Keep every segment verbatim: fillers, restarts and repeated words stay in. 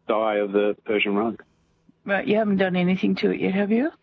dye of the Persian rug. Right, you haven't done anything to it yet, have you?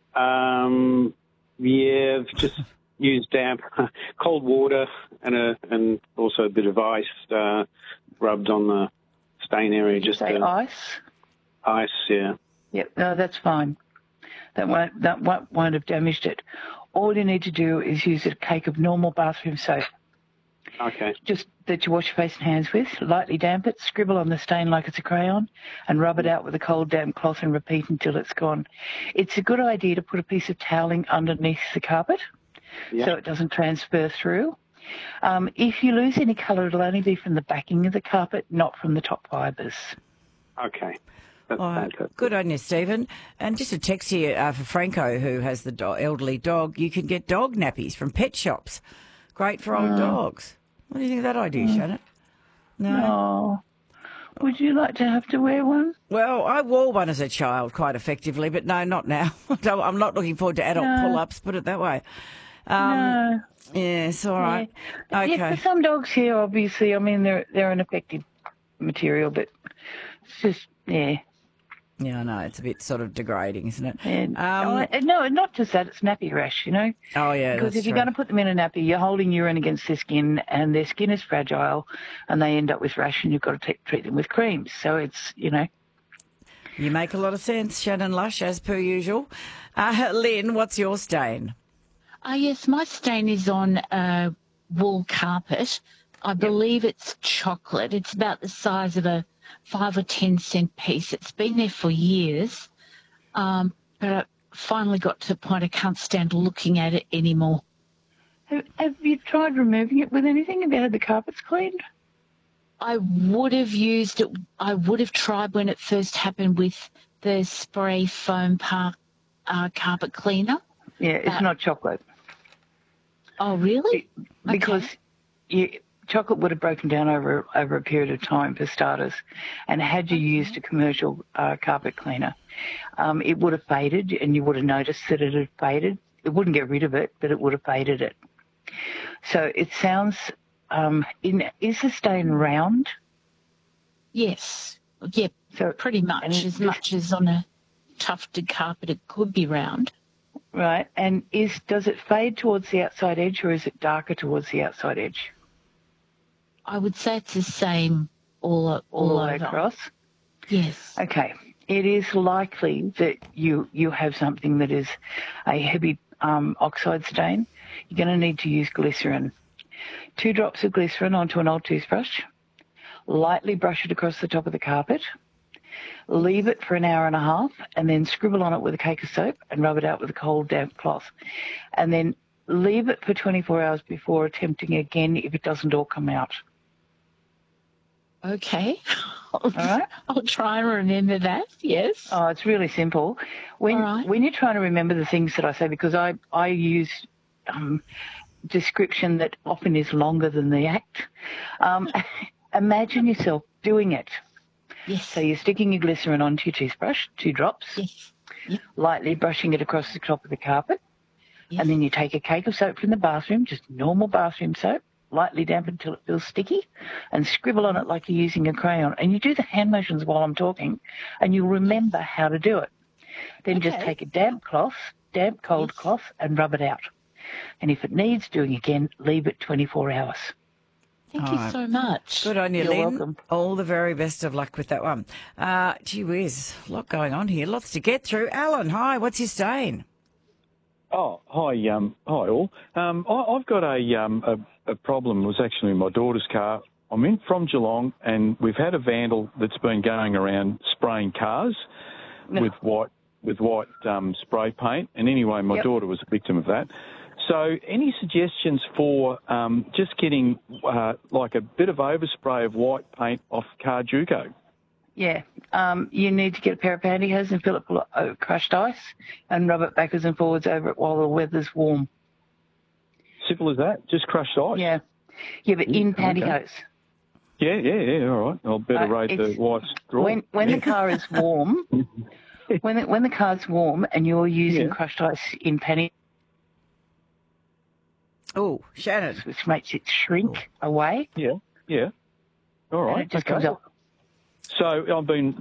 Um, yeah, I've just used damp, cold water and a and also a bit of ice uh, rubbed on the stain area. Did you just say to, ice? Ice, yeah. Yep, no, that's fine. That won't, that won't, won't have damaged it. All you need to do is use a cake of normal bathroom soap. Okay. Just that you wash your face and hands with, lightly damp it, scribble on the stain like it's a crayon, and rub it out with a cold damp cloth and repeat until it's gone. It's a good idea to put a piece of toweling underneath the carpet Yeah. so it doesn't transfer through. Um, if you lose any colour, it'll only be from the backing of the carpet, not from the top fibres. Okay. That's Oh, fantastic. good on you, Stephen. And just a text here uh, for Franco, who has the do- elderly dog. You can get dog nappies from pet shops. Great for old Mm. dogs. What do you think of that idea, Mm. Shannon? No? Oh, would you like to have to wear one? Well, I wore one as a child quite effectively, but no, not now. I'm not looking forward to adult No. pull-ups, put it that way. Um, no. Yes, all right. Yeah. Okay. Yeah, for some dogs here, obviously, I mean, they're they're an effective material, but it's just, yeah. Yeah, I know. It's a bit sort of degrading, isn't it? And, Um, oh, no, not just that, it's nappy rash, you know? oh, yeah, Because that's if you're true. going to put them in a nappy, you're holding urine against their skin, and their skin is fragile, and they end up with rash, and you've got to t- treat them with creams. So it's, you know. You make a lot of sense, Shannon Lush, as per usual. Uh, Lynn, what's your stain? Uh, yes, my stain is on uh, wool carpet. I believe it's chocolate. It's about the size of a five or ten cent piece. It's been there for years, um, but I finally got to the point I can't stand looking at it anymore. Have, have you tried removing it with anything? Have you had the carpets cleaned? I would have used it. I would have tried when it first happened with the spray foam par, uh, carpet cleaner. Yeah, it's But- not chocolate. Oh, really? Because Okay. you, chocolate would have broken down over over a period of time, for starters. And had you used a commercial uh, carpet cleaner, um, it would have faded, and you would have noticed that it had faded. It wouldn't get rid of it, but it would have faded it. So it sounds, um, in, is the stain round? Yes. Yeah, So, pretty much. and As this- much as on a tufted carpet, it could be round. right. And is does it fade towards the outside edge, or is it darker towards the outside edge? I would say it's the same all, all, All the way over. across? Yes. Okay. It is likely that you, you have something that is a heavy um, oxide stain. You're going to need to use glycerin. Two drops of glycerin onto an old toothbrush. Lightly brush it across the top of the carpet. Leave it for an hour and a half, and then scribble on it with a cake of soap and rub it out with a cold damp cloth. And then leave it for twenty-four hours before attempting again if it doesn't all come out. Okay. I'll, All right. I'll try and remember that. Yes. Oh, it's really simple. When All right. when you're trying to remember the things that I say, because I I use um, description that often is longer than the act. Um, imagine yourself doing it. Yes. So you're sticking your glycerin onto your toothbrush, two drops, Yes. Yep. lightly brushing it across the top of the carpet, Yes. and then you take a cake of soap from the bathroom, just normal bathroom soap, lightly damp until it feels sticky, and scribble on it like you're using a crayon. And you do the hand motions while I'm talking, and you'll remember how to do it. Then just Okay. take a damp cloth, damp cold Yes. cloth, and rub it out. And if it needs doing again, leave it twenty-four hours. Thank All you right. so much. Good on you, You're Lynn. welcome. All the very best of luck with that one. Uh, gee whiz, a lot going on here. Lots to get through. Alan, hi, what's your stain? Oh, hi, um, hi all. Um, I, I've got a, um, a a problem. It was actually in my daughter's car. I'm in from Geelong, and we've had a vandal that's been going around spraying cars No. with white with white um, spray paint. And anyway, my Yep. daughter was a victim of that. So, any suggestions for um, just getting uh, like a bit of overspray of white paint off car Juco? Yeah, um, you need to get a pair of pantyhose and fill it full of uh, crushed ice and rub it backwards and forwards over it while the weather's warm. Simple as that. Just crushed ice. Yeah, yeah, but in okay. pantyhose. Yeah, yeah, yeah. All right. I'll better Uh, rate the it's- white straw. When when the car is warm, when the, when the car's warm and you're using Yeah. crushed ice in pantyhose, Oh, Shannon. which makes it shrink away, Yeah, yeah. All and right. it just okay. comes up. So I've been